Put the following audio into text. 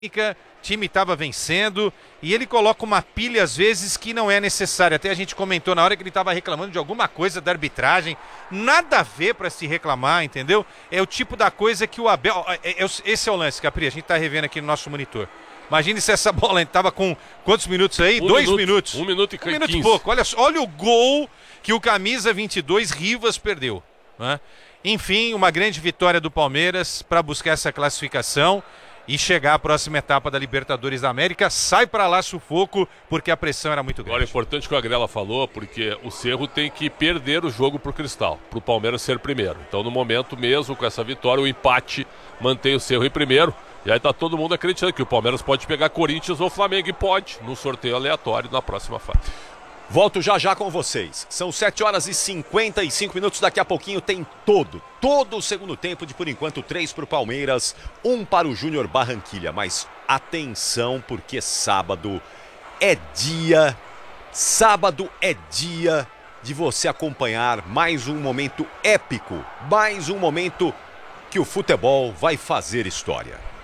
time estava vencendo e ele coloca uma pilha às vezes que não é necessária. Até a gente comentou na hora que ele estava reclamando de alguma coisa da arbitragem, nada a ver para se reclamar, entendeu? É o tipo da coisa que o Abel... Esse é o lance, Capri, a gente está revendo aqui no nosso monitor. Imagine se essa bola estava com quantos minutos aí? 2 minutos. 1 minuto e 15. 1 minuto e pouco. Olha o gol que o camisa 22 Rivas perdeu, né? Enfim, uma grande vitória do Palmeiras para buscar essa classificação e chegar à próxima etapa da Libertadores da América. Sai para lá sufoco, porque a pressão era muito grande. Agora é importante o que a Grela falou, porque o Cerro tem que perder o jogo pro Cristal, pro Palmeiras ser primeiro. Então, no momento mesmo, com essa vitória, o empate mantém o Cerro em primeiro. E aí tá todo mundo acreditando que o Palmeiras pode pegar Corinthians ou Flamengo, e pode, no sorteio aleatório na próxima fase. Volto já com vocês. São 7h55. Daqui a pouquinho tem todo o segundo tempo de, por enquanto, 3 para o Palmeiras, 1 para o Júnior Barranquilha. Mas atenção, porque sábado é dia de você acompanhar mais um momento épico, mais um momento que o futebol vai fazer história.